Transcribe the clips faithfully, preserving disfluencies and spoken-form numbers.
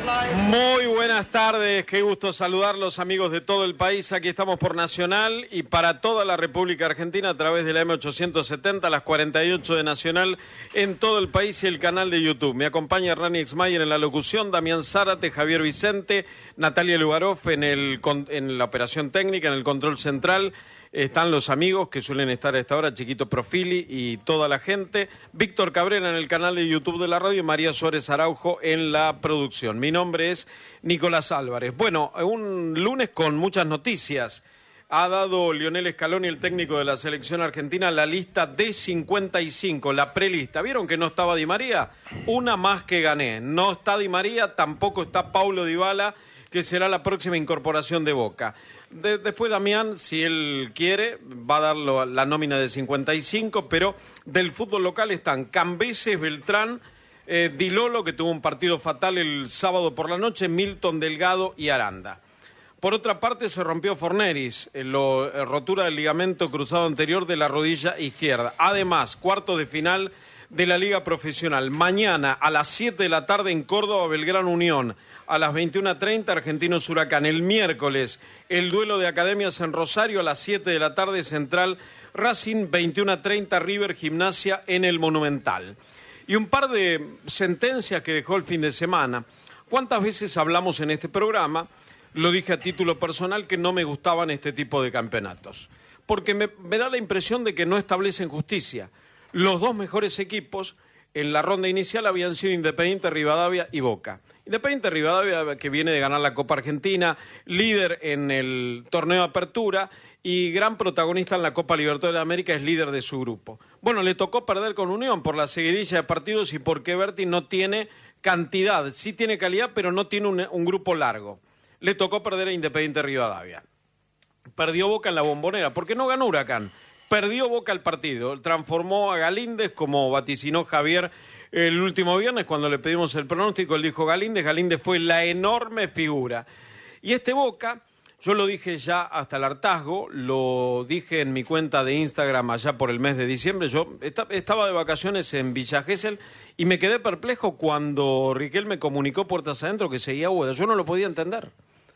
Muy buenas tardes, qué gusto saludarlos amigos de todo el país. Aquí estamos por Nacional y para toda la República Argentina a través de la M ochocientos setenta, las cuarenta y ocho de Nacional en todo el país y el canal de YouTube. Me acompaña Rani Exmayer en la locución, Damián Zárate, Javier Vicente, Natalia Lugaroff en, el, en la operación técnica, en el control central. Están los amigos que suelen estar a esta hora, Chiquito Profili y toda la gente. Víctor Cabrera en el canal de YouTube de la radio y María Suárez Araujo en la producción. Mi nombre es Nicolás Álvarez. Bueno, un lunes con muchas noticias. Ha dado Lionel Scaloni, el técnico de la selección argentina, la lista de cincuenta y cinco, la prelista. ¿Vieron que no estaba Di María? Una más que gané. No está Di María, tampoco está Paulo Dybala, que será la próxima incorporación de Boca. De, después Damián, si él quiere, va a dar lo, la nómina de cincuenta y cinco, pero del fútbol local están Cambeses, Beltrán, eh, Di Lolo, que tuvo un partido fatal el sábado por la noche, Milton Delgado y Aranda. Por otra parte, se rompió Forneris, eh, lo, eh, rotura del ligamento cruzado anterior de la rodilla izquierda. Además, cuartos de final de la Liga Profesional. Mañana a las siete de la tarde en Córdoba, Belgrano Unión. A las veintiuna treinta, Argentinos Huracán. El miércoles, el duelo de academias en Rosario. A las siete de la tarde, Central Racing. veintiuna treinta, River Gimnasia en el Monumental. Y un par de sentencias que dejó el fin de semana. ¿Cuántas veces hablamos en este programa? Lo dije a título personal que no me gustaban este tipo de campeonatos. Porque me, me da la impresión de que no establecen justicia. Los dos mejores equipos en la ronda inicial habían sido Independiente Rivadavia y Boca. Independiente Rivadavia, que viene de ganar la Copa Argentina, líder en el torneo de apertura y gran protagonista en la Copa Libertadores de América, es líder de su grupo. Bueno, le tocó perder con Unión por la seguidilla de partidos y porque Berti no tiene cantidad, sí tiene calidad, pero no tiene un, un grupo largo. Le tocó perder a Independiente Rivadavia. Perdió Boca en la Bombonera, porque no ganó Huracán. Perdió Boca el partido, transformó a Galíndez, como vaticinó Javier el último viernes cuando le pedimos el pronóstico. Él dijo Galíndez, Galíndez fue la enorme figura. Y este Boca, yo lo dije ya hasta el hartazgo, lo dije en mi cuenta de Instagram allá por el mes de diciembre. Yo estaba de vacaciones en Villa Gesell y me quedé perplejo cuando Riquelme me comunicó puertas adentro que seguía Úbeda. Yo no lo podía entender.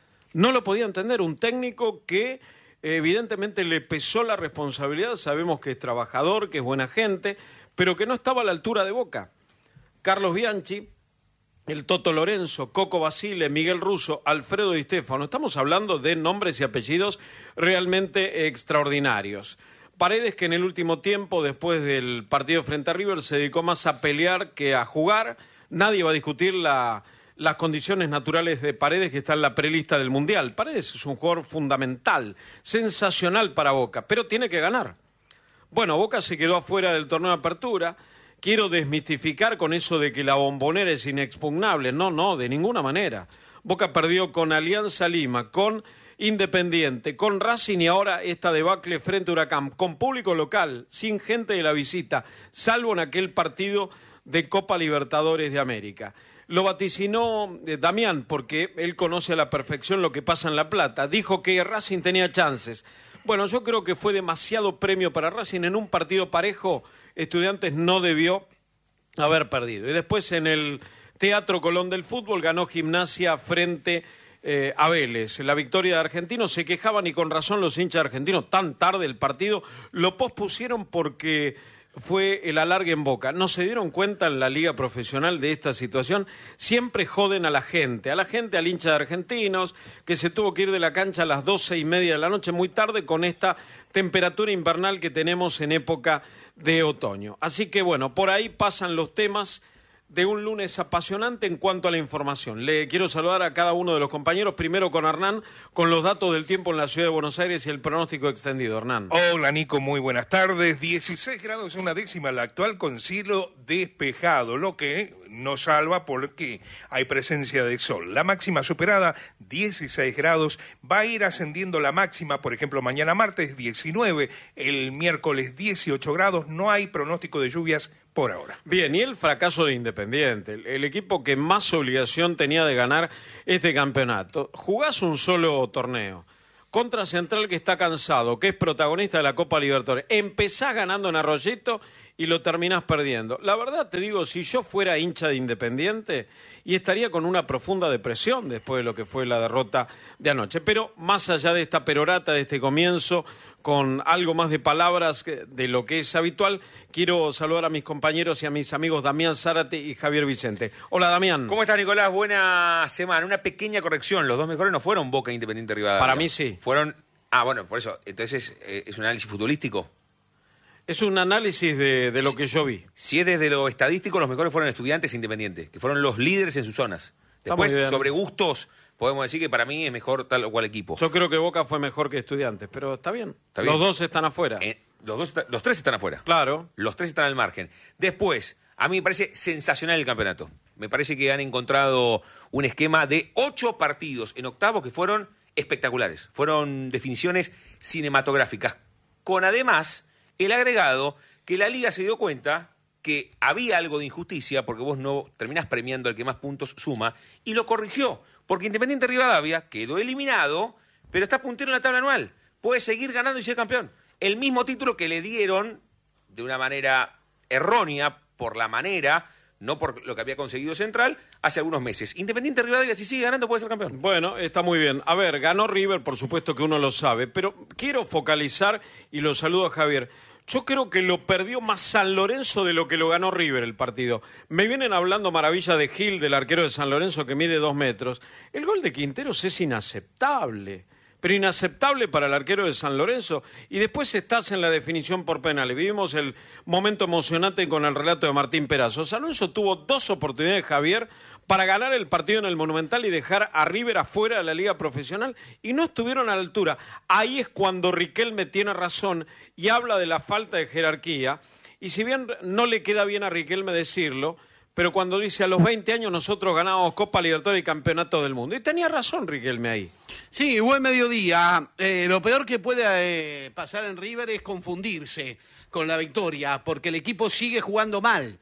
No lo podía entender. Un técnico que evidentemente le pesó la responsabilidad, sabemos que es trabajador, que es buena gente, pero que no estaba a la altura de Boca. Carlos Bianchi, el Toto Lorenzo, Coco Basile, Miguel Russo, Alfredo Di Stéfano, estamos hablando de nombres y apellidos realmente extraordinarios. Paredes, que en el último tiempo, después del partido frente a River, se dedicó más a pelear que a jugar. Nadie va a discutir la... las condiciones naturales de Paredes, que está en la prelista del Mundial. Paredes es un jugador fundamental, sensacional para Boca, pero tiene que ganar. Bueno, Boca se quedó afuera del torneo de apertura. Quiero desmistificar con eso de que la Bombonera es inexpugnable. No, no, de ninguna manera. Boca perdió con Alianza Lima, con Independiente, con Racing y ahora esta debacle frente a Huracán, con público local, sin gente de la visita, salvo en aquel partido de Copa Libertadores de América. Lo vaticinó eh, Damián, porque él conoce a la perfección lo que pasa en La Plata. Dijo que Racing tenía chances. Bueno, yo creo que fue demasiado premio para Racing. En un partido parejo, Estudiantes no debió haber perdido. Y después en el Teatro Colón del Fútbol ganó Gimnasia frente eh, a Vélez. La victoria de Argentinos, se quejaban y con razón los hinchas argentinos, tan tarde el partido, lo pospusieron porque fue el alargue en Boca. ¿No se dieron cuenta en la liga profesional de esta situación? Siempre joden a la gente, a la gente, al hincha de Argentinos, que se tuvo que ir de la cancha a las doce y media de la noche, muy tarde, con esta temperatura invernal que tenemos en época de otoño. Así que bueno, por ahí pasan los temas de un lunes apasionante en cuanto a la información. Le quiero saludar a cada uno de los compañeros, primero con Hernán, con los datos del tiempo en la ciudad de Buenos Aires y el pronóstico extendido. Hernán. Hola Nico, muy buenas tardes. dieciséis grados una décima la actual con cielo despejado, lo que nos salva porque hay presencia de sol. La máxima superada, dieciséis grados, va a ir ascendiendo la máxima, por ejemplo, mañana martes diecinueve, el miércoles dieciocho grados, no hay pronóstico de lluvias por ahora. Bien, y el fracaso de Independiente, el, el equipo que más obligación tenía de ganar este campeonato. Jugás un solo torneo contra Central, que está cansado, que es protagonista de la Copa Libertadores. Empezás ganando en Arroyito y lo terminás perdiendo. La verdad te digo, si yo fuera hincha de Independiente, y estaría con una profunda depresión después de lo que fue la derrota de anoche. Pero más allá de esta perorata, de este comienzo, con algo más de palabras de lo que es habitual, quiero saludar a mis compañeros y a mis amigos Damián Zárate y Javier Vicente. Hola, Damián. ¿Cómo estás, Nicolás? Buena semana. Una pequeña corrección. Los dos mejores no fueron Boca e Independiente Rivadavia. Para mí sí. Fueron... Ah, bueno, por eso. Entonces, eh, ¿es un análisis futbolístico? Es un análisis de, de lo que yo vi. Si es desde lo estadístico, los mejores fueron Estudiantes e Independiente, que fueron los líderes en sus zonas. Después, sobre gustos, podemos decir que para mí es mejor tal o cual equipo. Yo creo que Boca fue mejor que Estudiantes, pero está bien. ¿Está bien? Los dos están afuera. Eh, los, dos, los tres están afuera. Claro. Los tres están al margen. Después, a mí me parece sensacional el campeonato. Me parece que han encontrado un esquema de ocho partidos en octavos que fueron espectaculares. Fueron definiciones cinematográficas. Con además el agregado que la Liga se dio cuenta que había algo de injusticia porque vos no terminás premiando al que más puntos suma y lo corrigió. Porque Independiente Rivadavia quedó eliminado, pero está puntero en la tabla anual. Puede seguir ganando y ser campeón. El mismo título que le dieron de una manera errónea por la manera, no por lo que había conseguido Central, hace algunos meses. Independiente Rivadavia, si sigue ganando, puede ser campeón. Bueno, está muy bien. A ver, ganó River, por supuesto que uno lo sabe, pero quiero focalizar, y lo saludo a Javier. Yo creo que lo perdió más San Lorenzo de lo que lo ganó River el partido. Me vienen hablando maravilla de Gil, del arquero de San Lorenzo, que mide dos metros. El gol de Quinteros es inaceptable. Pero inaceptable para el arquero de San Lorenzo. Y después estás en la definición por penales. Vivimos el momento emocionante con el relato de Martín Perazo. San Lorenzo tuvo dos oportunidades, Javier, para ganar el partido en el Monumental y dejar a River afuera de la Liga Profesional, y no estuvieron a la altura. Ahí es cuando Riquelme tiene razón y habla de la falta de jerarquía. Y si bien no le queda bien a Riquelme decirlo, pero cuando dice a los veinte años nosotros ganábamos Copa Libertadores y Campeonato del Mundo. Y tenía razón Riquelme ahí. Sí, buen mediodía. Eh, lo peor que puede eh, pasar en River es confundirse con la victoria, porque el equipo sigue jugando mal.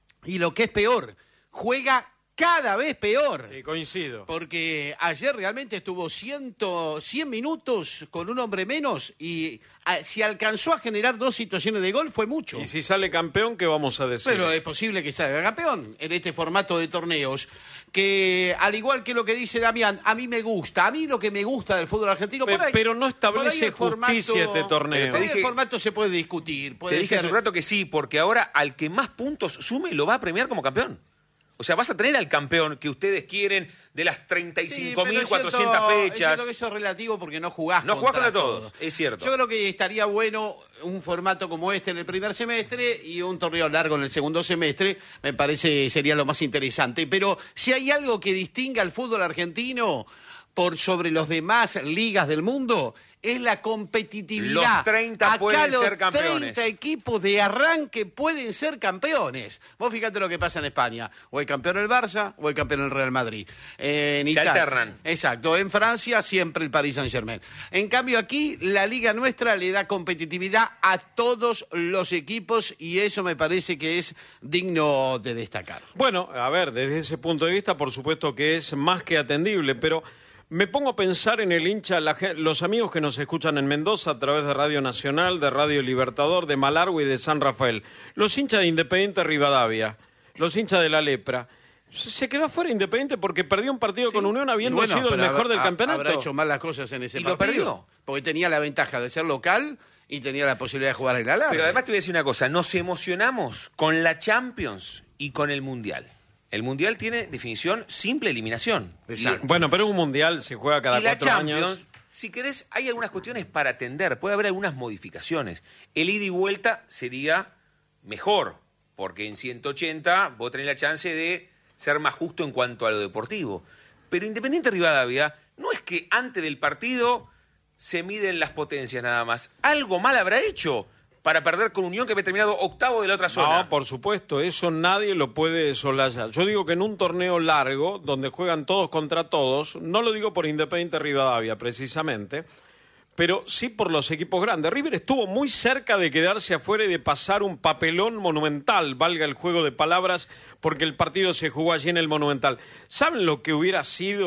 Y lo que es peor, juega cada vez peor. Sí, coincido. Porque ayer realmente estuvo cien, cien minutos con un hombre menos y a, si alcanzó a generar dos situaciones de gol fue mucho. Y si sale campeón, ¿qué vamos a decir? Pero es posible que salga campeón en este formato de torneos. Que al igual que lo que dice Damián, a mí me gusta. A mí lo que me gusta del fútbol argentino... Pe por ahí, pero no establece formato, justicia este torneo. Pero el formato se puede discutir. Puede te dije ser... hace un rato que sí, porque ahora al que más puntos sume lo va a premiar como campeón. O sea, vas a tener al campeón que ustedes quieren de las treinta y cinco mil cuatrocientas sí, fechas. Yo creo que eso es relativo porque no jugás No jugás contra todos, todos, es cierto. Yo creo que estaría bueno un formato como este en el primer semestre y un torneo largo en el segundo semestre. Me parece sería lo más interesante. Pero si hay algo que distinga al fútbol argentino por sobre los demás ligas del mundo, es la competitividad. Los treinta Acá pueden los ser campeones. treinta equipos de arranque pueden ser campeones. Vos fíjate lo que pasa en España. O el campeón el Barça o el campeón el Real Madrid. Eh, en Se Italia, alternan. Exacto. En Francia siempre el Paris Saint-Germain. En cambio aquí la liga nuestra le da competitividad a todos los equipos y eso me parece que es digno de destacar. Bueno, a ver, desde ese punto de vista, por supuesto que es más que atendible, pero me pongo a pensar en el hincha, la, los amigos que nos escuchan en Mendoza a través de Radio Nacional, de Radio Libertador, de Malargüe y de San Rafael. Los hinchas de Independiente Rivadavia, los hinchas de la Lepra. Se quedó fuera Independiente porque perdió un partido sí. con Unión habiendo bueno, sido el mejor del ha, campeonato. Habrá hecho mal las cosas en ese y partido. Lo perdió. Porque tenía la ventaja de ser local y tenía la posibilidad de jugar en la larga. Pero además te voy a decir una cosa, nos emocionamos con la Champions y con el Mundial. El Mundial tiene definición simple eliminación. Exacto. Bueno, pero un Mundial se juega cada y la cuatro Champions, años. Si querés, hay algunas cuestiones para atender. Puede haber algunas modificaciones. El ida y vuelta sería mejor, porque en ciento ochenta vos tenés la chance de ser más justo en cuanto a lo deportivo. Pero Independiente Rivadavia no es que antes del partido se miden las potencias nada más. Algo mal habrá hecho para perder con Unión que había terminado octavo de la otra zona. No, por supuesto, eso nadie lo puede soslayar. Yo digo que en un torneo largo, donde juegan todos contra todos, no lo digo por Independiente Rivadavia precisamente, pero sí por los equipos grandes. River estuvo muy cerca de quedarse afuera y de pasar un papelón monumental, valga el juego de palabras, porque el partido se jugó allí en el Monumental. ¿Saben lo que hubiera sido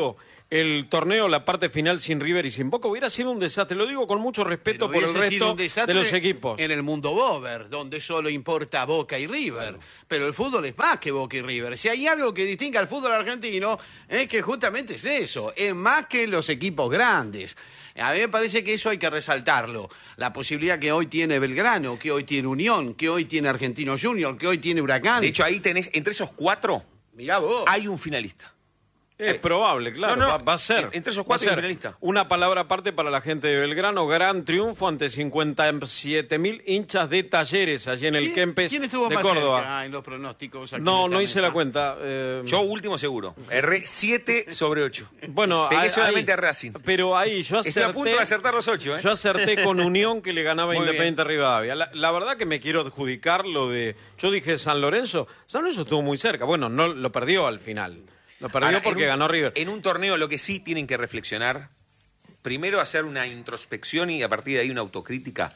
el torneo, la parte final sin River y sin Boca, hubiera sido un desastre. Lo digo con mucho respeto Pero por el hubiese sido resto un desastre de los equipos. En el mundo Bober, donde solo importa Boca y River. Pero el fútbol es más que Boca y River. Si hay algo que distingue al fútbol argentino, es que justamente es eso. Es más que los equipos grandes. A mí me parece que eso hay que resaltarlo. La posibilidad que hoy tiene Belgrano, que hoy tiene Unión, que hoy tiene Argentino Junior, que hoy tiene Huracán. De hecho, ahí tenés, entre esos cuatro, Mirá vos. hay un finalista. Es probable, claro, No, no, va, va a ser. entre esos va a cuatro hay un ser. finalista. Una palabra aparte para la gente de Belgrano, gran triunfo ante cincuenta y siete mil hinchas de Talleres allí en el ¿Quién, Kempes ¿quién estuvo de más Córdoba. cerca en los pronósticos? Aquí No, en esta no hice mesa? la cuenta. eh, Yo último seguro. Erré siete sobre ocho. bueno, Pegué ahí- solamente ahí- a Racing. Pero ahí yo Estoy a acerté. punto de acertar los ocho, ¿eh? Yo acerté con Unión que le ganaba a Muy Independiente Rivadavia. La, la verdad que me quiero adjudicar lo de. Yo dije San Lorenzo. San Lorenzo estuvo muy cerca. Bueno, no lo perdió al final. Lo perdió Ahora, porque en un- ganó River. En un torneo lo que sí tienen que reflexionar, primero hacer una introspección y a partir de ahí una autocrítica.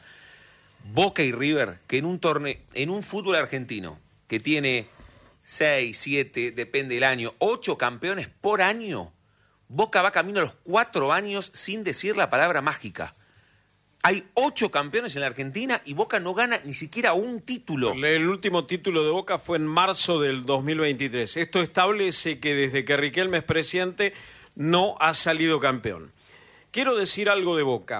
Boca y River, que en un torneo, en un fútbol argentino que tiene seis, siete, depende del año, ocho campeones por año, Boca va camino a los cuatro años sin decir la palabra mágica. Hay ocho campeones en la Argentina y Boca no gana ni siquiera un título. El último título de Boca fue en marzo del dos mil veintitrés. Esto establece que desde que Riquelme es presidente no ha salido campeón. Quiero decir algo de Boca.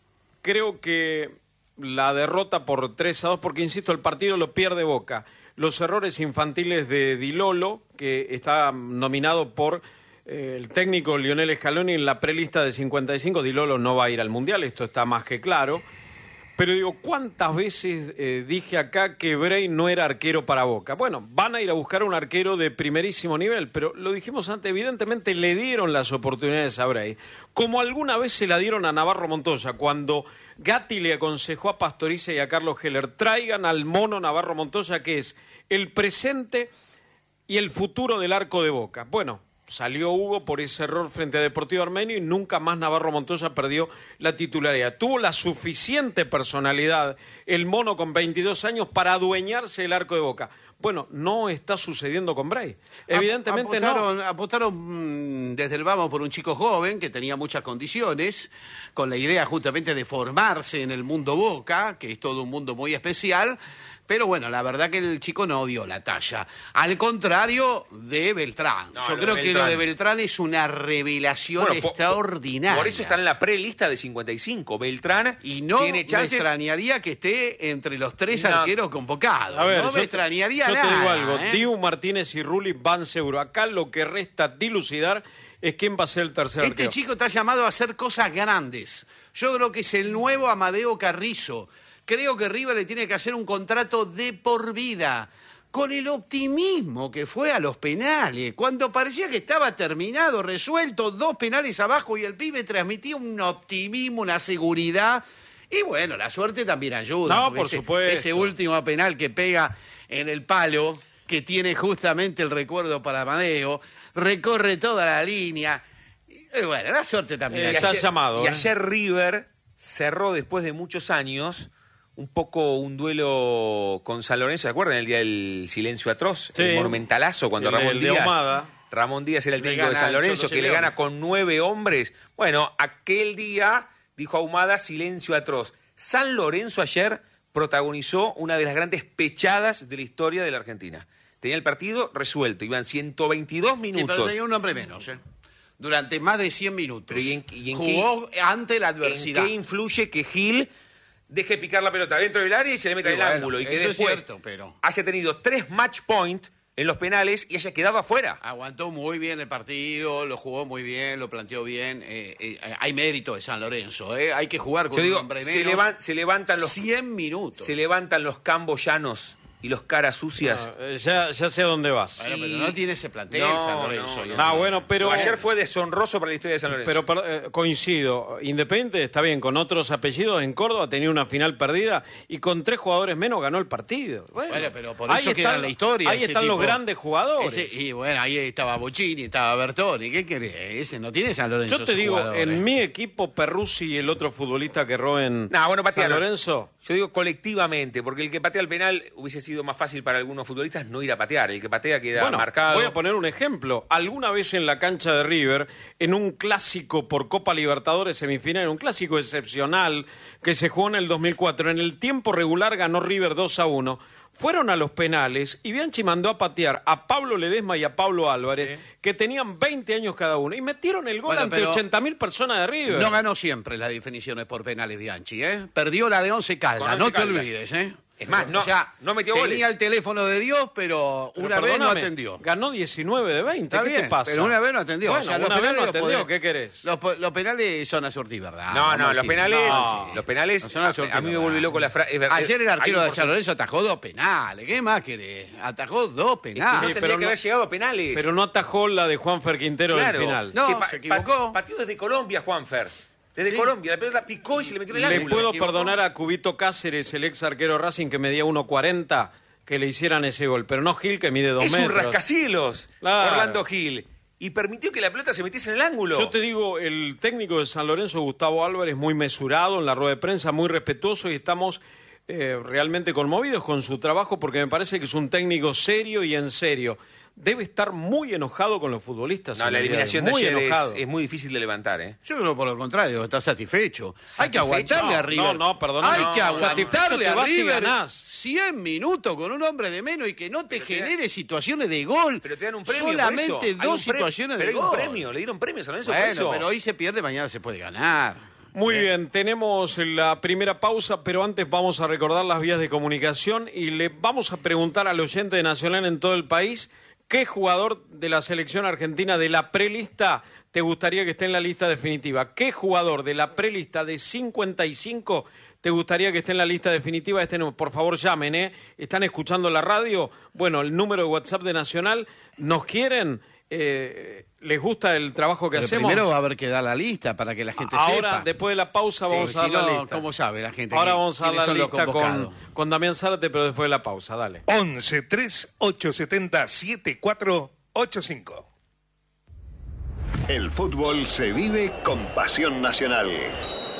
Creo que la derrota por tres a dos, porque insisto, el partido lo pierde Boca. Los errores infantiles de Di Lolo, que está nominado por eh, el técnico Lionel Scaloni en la prelista de cincuenta y cinco. Di Lolo no va a ir al Mundial, esto está más que claro. Pero digo, ¿cuántas veces eh, dije acá que Bray no era arquero para Boca? Bueno, van a ir a buscar un arquero de primerísimo nivel, pero lo dijimos antes, evidentemente le dieron las oportunidades a Bray. Como alguna vez se la dieron a Navarro Montoya, cuando Gatti le aconsejó a Pastoriza y a Carlos Heller, traigan al mono Navarro Montoya, que es el presente y el futuro del arco de Boca. Bueno, salió Hugo por ese error frente a Deportivo Armenio y nunca más Navarro Montoya perdió la titularidad. Tuvo la suficiente personalidad el mono con veintidós años para adueñarse el arco de Boca. Bueno, no está sucediendo con Bray. Evidentemente apostaron, no. Apostaron mm, desde el vamos por un chico joven que tenía muchas condiciones, con la idea justamente de formarse en el mundo Boca, que es todo un mundo muy especial. Pero bueno, la verdad que el chico no dio la talla. Al contrario de Beltrán. No, Yo lo creo de que lo Beltrán. de Beltrán es una revelación Bueno, po- extraordinaria. Por eso está en la prelista de cincuenta y cinco. Beltrán Y no tiene me chances. extrañaría que esté entre los tres No. arqueros convocados. A ver, no yo me te- extrañaría yo nada. te digo algo, ¿eh? Dibu Martínez y Rulli van seguro. Acá lo que resta dilucidar es quién va a ser el tercer Este arquero. chico está llamado a hacer cosas grandes. Yo creo que es el nuevo Amadeo Carrizo. Creo que River le tiene que hacer un contrato de por vida, con el optimismo que fue a los penales, cuando parecía que estaba terminado, resuelto, dos penales abajo y el pibe transmitía un optimismo, una seguridad. Y bueno, la suerte también ayuda. No, porque por ese, supuesto. Ese último penal que pega en el palo, que tiene justamente el recuerdo para Amadeo, recorre toda la línea. Y bueno, la suerte también Eh, ayuda. está ayer, llamado, y ¿eh? ayer River cerró después de muchos años un poco un duelo con San Lorenzo. ¿Se acuerdan el día del silencio atroz? Sí. El monumentalazo cuando El- Ramón el de Díaz. Ahumada. Ramón Díaz era el Le técnico de gana San al Lorenzo, Cholo que le Simeone. gana con nueve hombres. Bueno, aquel día dijo Ahumada, silencio atroz. San Lorenzo ayer protagonizó una de las grandes pechadas de la historia de la Argentina. Tenía el partido resuelto, iban ciento veintidós Sí, minutos. pero tenía un hombre menos, ¿eh? Durante más de cien minutos. Pero ¿y en- y en Jugó ante la ¿En adversidad. qué influye que Gil deje picar la pelota dentro del área y se le meta Sí, en el bueno, ángulo? Y que eso es después cierto, pero- haya tenido tres match point en los penales y haya quedado afuera. Aguantó muy bien el partido, lo jugó muy bien, lo planteó bien. eh, eh, hay mérito de San Lorenzo, ¿eh? Hay que jugar con Yo un digo, hombre se, menos. levan- se levantan los cien minutos. se levantan los camboyanos y los caras sucias. No, eh, ya, ya sé a dónde vas. Bueno, Sí. pero no tiene ese plantel No, San Lorenzo. no, hoy en no. Ah, día. bueno, pero... Ayer fue deshonroso para la historia de San Lorenzo. Pero per- eh, coincido, Independiente está bien, con otros apellidos en Córdoba tenía una final perdida y con tres jugadores menos ganó el partido. Bueno, Bueno, pero por ahí eso queda están- en la historia. Ahí ese están los tipo. grandes jugadores. Ese- y bueno, ahí estaba Bocini, estaba Bertoni. ¿Qué querés? Ese no tiene San Lorenzo. Yo te esos digo, jugadores. en mi equipo, Perruzzi y el otro futbolista que erró en No, bueno, San patearon. Lorenzo, Yo digo colectivamente, porque el que patea el penal hubiese sido más fácil para algunos futbolistas no ir a patear. El que patea queda Bueno, marcado. voy a poner un ejemplo. Alguna vez en la cancha de River, en un clásico por Copa Libertadores semifinal, en un clásico excepcional que se jugó en el dos mil cuatro, en el tiempo regular ganó River dos a uno. Fueron a los penales y Bianchi mandó a patear a Pablo Ledesma y a Pablo Álvarez, sí, que tenían veinte años cada uno, y metieron el gol bueno, ante ochenta mil personas de River. No ganó siempre las definiciones por penales Bianchi, ¿eh? Perdió la de Once Caldas, no te Caldas. olvides, ¿eh? Es más, no, o sea, no metió tenía goles. el teléfono de Dios, pero, Pero una vez no atendió. Ganó diecinueve de veinte, Está ¿qué bien, te pasa? pero una vez no atendió. Bueno, o sea, una los vez penales no los atendió, podés- ¿qué querés? Los, los penales son a surtir, ¿verdad? No, Vamos no, a los decir. penales, No. los penales, No son a surtir, a, a mí me ¿verdad? vuelve loco la frase. Ayer el arquero de San San Lorenzo atajó dos penales. ¿Qué más querés? Atajó dos Es que no penales. Sí, tendría pero que no- haber llegado a penales. Pero no atajó la de Juanfer Quintero claro. del final. No, Que pa- se equivocó. pa- Pateó desde Colombia, Juanfer. Desde Sí. Colombia. La pelota picó y se le metió en el Le ángulo. puedo equivocó. perdonar a Cubito Cáceres, el ex arquero Racing que medía uno cuarenta, que le hicieran ese gol, pero no Gil que mide dos Es metros. un rascacielos, Claro. Orlando Gil. Y permitió que la pelota se metiese en el ángulo. Yo te digo, el técnico de San Lorenzo, Gustavo Álvarez, muy mesurado en la rueda de prensa, muy respetuoso, y estamos eh, realmente conmovidos con su trabajo porque me parece que es un técnico serio y en serio. Debe estar muy enojado con los futbolistas. No, en la el día de hoy, eliminación de muy ayer enojado. es, es muy difícil de levantar, ¿eh? Yo creo por lo contrario, está satisfecho. Hay que ¿Satisfecho? aguantarle No, a River. no, no, perdóname, Hay no. que Satisfecho aguantarle te a vas y River ganás. cien minutos con un hombre de menos y que no te Pero te genere dan- situaciones de gol. Pero te dan un premio por Solamente eso. Hay un dos premio, situaciones pero de hay un gol. premio, le dieron premios a San Lorenzo por Bueno, eso. pero hoy se pierde, mañana se puede ganar. Muy Bien. bien, tenemos la primera pausa, pero antes vamos a recordar las vías de comunicación y le vamos a preguntar al oyente de Nacional en todo el país qué jugador de la selección argentina de la prelista te gustaría que esté en la lista definitiva. ¿Qué jugador de la prelista de cincuenta y cinco te gustaría que esté en la lista definitiva? Este no, por favor llamen, ¿eh? ¿Están escuchando la radio? Bueno, el número de WhatsApp de Nacional, ¿nos quieren? Eh, ¿Les gusta el trabajo que Pero hacemos? primero va a haber que dar la lista para que la gente Ahora, sepa. después de la pausa, Sí, vamos si a dar la no, lista. ¿cómo sabe la gente? Ahora que- vamos a dar quiénes la son los lista con, convocados? con Damián Zárate, pero después de la pausa, dale. once tres ocho siete cero siete cuatro ocho cinco. El fútbol se vive con pasión nacional.